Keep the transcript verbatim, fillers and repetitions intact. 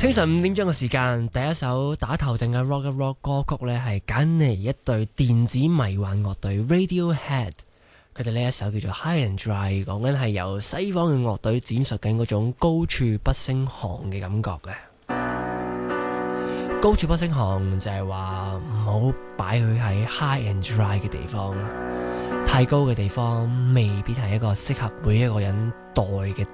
清晨五點鐘嘅時間，第一首打頭陣嘅 rock rock 歌曲呢，係揀嚟一隊電子迷幻樂隊 Radiohead， 佢哋呢一首叫做 High and Dry， 講緊係由西方嘅樂隊展述緊嗰種高處不勝寒嘅感覺嘅。高處不勝寒就係話唔好擺佢喺 High and Dry 嘅地方，太高嘅地方未必係一個適合每一個人待嘅